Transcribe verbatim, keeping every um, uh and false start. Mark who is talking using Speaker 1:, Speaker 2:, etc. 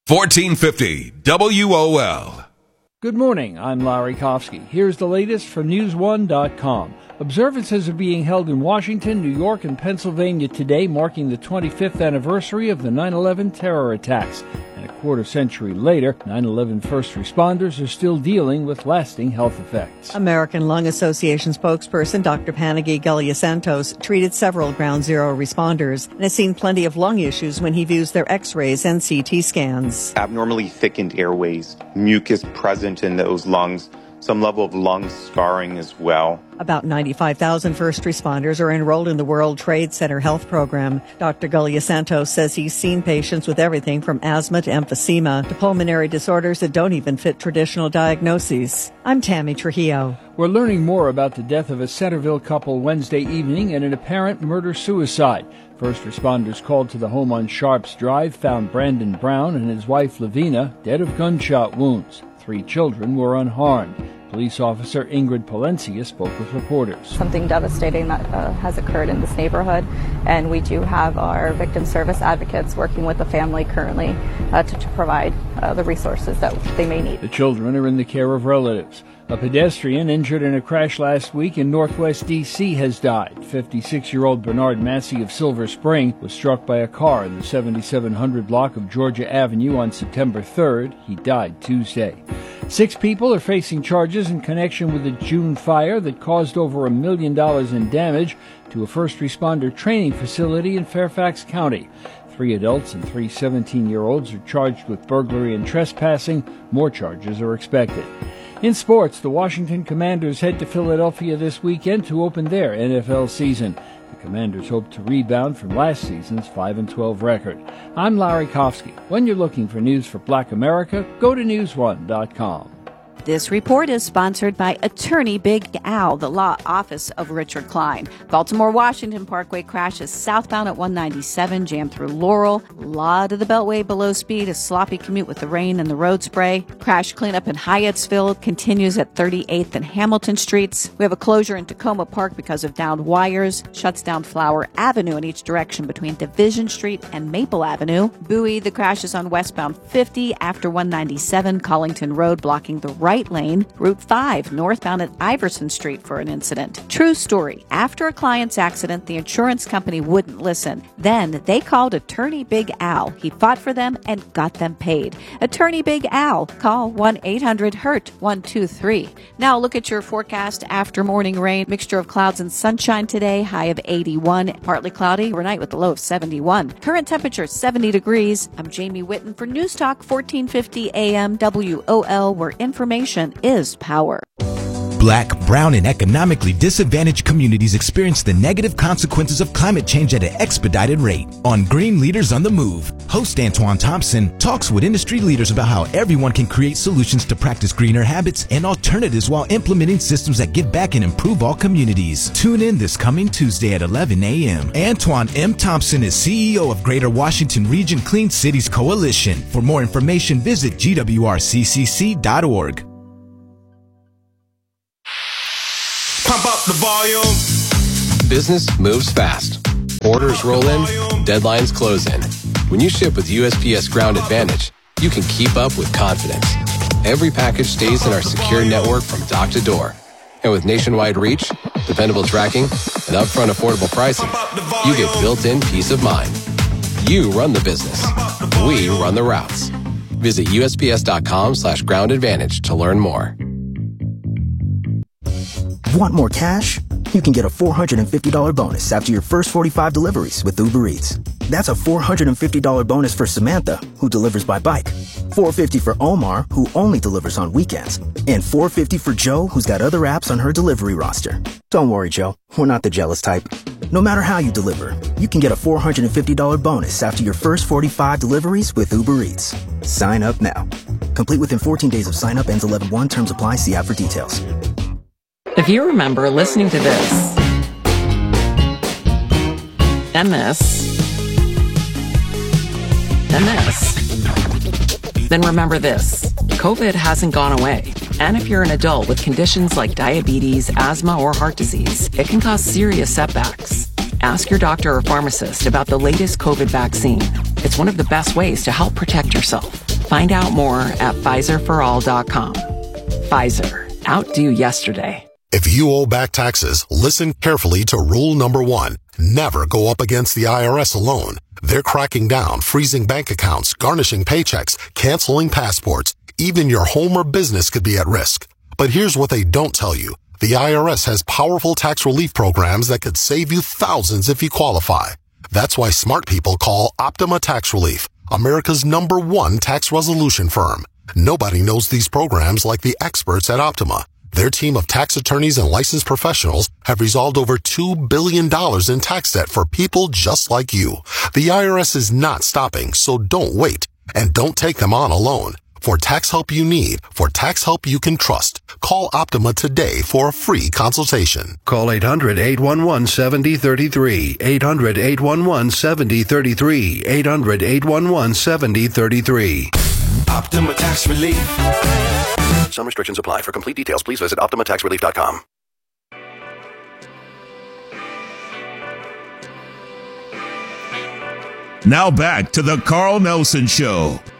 Speaker 1: fourteen fifty W O L.
Speaker 2: Good morning, I'm Larry Kofsky. Here's the latest from news one dot com. Observances are being held in Washington, New York, and Pennsylvania today, marking the twenty-fifth anniversary of the nine eleven terror attacks. And a quarter century later, nine eleven first responders are still dealing with lasting health effects.
Speaker 3: American Lung Association spokesperson Doctor Panagi Galiasantos treated several Ground Zero responders and has seen plenty of lung issues when he views their x-rays and C T scans.
Speaker 4: Abnormally thickened airways, mucus present in those lungs, some level of lung scarring as well.
Speaker 3: About ninety-five thousand first responders are enrolled in the World Trade Center health program. Doctor Galiasantos says he's seen patients with everything from asthma to emphysema to pulmonary disorders that don't even fit traditional diagnoses. I'm Tammy Trujillo.
Speaker 2: We're learning more about the death of a Centerville couple Wednesday evening in an apparent murder-suicide. First responders called to the home on Sharps Drive found Brandon Brown and his wife Lavina dead of gunshot wounds. Three children were unharmed. Police officer Ingrid Palencia spoke with reporters.
Speaker 5: Something devastating that uh, has occurred in this neighborhood, and we do have our victim service advocates working with the family currently uh, to, to provide uh, the resources that they may need.
Speaker 2: The children are in the care of relatives. A pedestrian injured in a crash last week in northwest D C has died. fifty-six-year-old Bernard Massey of Silver Spring was struck by a car in the seventy-seven hundred block of Georgia Avenue on September third. He died Tuesday. Six people are facing charges in connection with the June fire that caused over a million dollars in damage to a first responder training facility in Fairfax County. Three adults and three seventeen-year-olds are charged with burglary and trespassing. More charges are expected. In sports, the Washington Commanders head to Philadelphia this weekend to open their N F L season. The Commanders hope to rebound from last season's five and twelve record. I'm Larry Kofsky. When you're looking for news for Black America, go to news one dot com.
Speaker 6: This report is sponsored by Attorney Big Al, the law office of Richard Klein. Baltimore-Washington Parkway crashes southbound at one ninety-seven, jammed through Laurel. A lot of the Beltway below speed, a sloppy commute with the rain and the road spray. Crash cleanup in Hyattsville continues at thirty-eighth and Hamilton Streets. We have a closure in Tacoma Park because of downed wires. Shuts down Flower Avenue in each direction between Division Street and Maple Avenue. Bowie, the crashes on westbound fifty after one ninety-seven, Collington Road blocking the right right lane, Route five, northbound at Iverson Street for an incident. True story. After a client's accident, the insurance company wouldn't listen. Then they called Attorney Big Al. He fought for them and got them paid. Attorney Big Al. Call one eight hundred hurt one two three. Now look at your forecast after morning rain. Mixture of clouds and sunshine today. High of eighty-one. Partly cloudy overnight with a low of seventy-one. Current temperature seventy degrees. I'm Jamie Whitten for News Talk fourteen fifty A M W O L, where information is power.
Speaker 7: Black, brown, and economically disadvantaged communities experience the negative consequences of climate change at an expedited rate. On Green Leaders on the Move, host Antoine Thompson talks with industry leaders about how everyone can create solutions to practice greener habits and alternatives while implementing systems that give back and improve all communities. Tune in this coming Tuesday at eleven a m Antoine M. Thompson is C E O of Greater Washington Region Clean Cities Coalition. For more information, visit G W R C C C dot org.
Speaker 1: Pump up the volume.
Speaker 8: Business moves fast. Orders roll in, deadlines close in. When you ship with U S P S Ground Advantage, you can keep up with confidence. Every package stays in our secure network from dock to door. And with nationwide reach, dependable tracking, and upfront affordable pricing, you get built-in peace of mind. You run the business. We run the routes. Visit U S P S dot com slash ground advantage to learn more.
Speaker 9: Want more cash? You can get a four hundred fifty dollars bonus after your first forty-five deliveries with Uber Eats. That's a four hundred fifty dollars bonus for Samantha, who delivers by bike, four hundred fifty dollars for Omar, who only delivers on weekends, and four hundred fifty dollars for Joe, who's got other apps on her delivery roster. Don't worry, Joe. We're not the jealous type. No matter how you deliver, you can get a four hundred fifty dollars bonus after your first forty-five deliveries with Uber Eats. Sign up now. Complete within fourteen days of sign up. Ends eleven one. Terms apply. See app for details.
Speaker 10: If you remember listening to this, and this, and this, then remember this. COVID hasn't gone away. And if you're an adult with conditions like diabetes, asthma, or heart disease, it can cause serious setbacks. Ask your doctor or pharmacist about the latest COVID vaccine. It's one of the best ways to help protect yourself. Find out more at Pfizer for all dot com. Pfizer. Outdo yesterday.
Speaker 11: If you owe back taxes, listen carefully to rule number one. Never go up against the I R S alone. They're cracking down, freezing bank accounts, garnishing paychecks, canceling passports. Even your home or business could be at risk. But here's what they don't tell you. The I R S has powerful tax relief programs that could save you thousands if you qualify. That's why smart people call Optima Tax Relief, America's number one tax resolution firm. Nobody knows these programs like the experts at Optima. Their team of tax attorneys and licensed professionals have resolved over two billion dollars in tax debt for people just like you. The I R S is not stopping, so don't wait. And don't take them on alone. For tax help you need, for tax help you can trust, call Optima today for a free consultation.
Speaker 12: Call eight hundred, eight one one, seven zero three three, eight hundred, eight one one, seven zero three three, eight hundred, eight one one, seven zero three three.
Speaker 13: Optima Tax Relief.
Speaker 12: Some restrictions apply. For complete details, please visit optima tax relief dot com.
Speaker 1: Now back to the Carl Nelson Show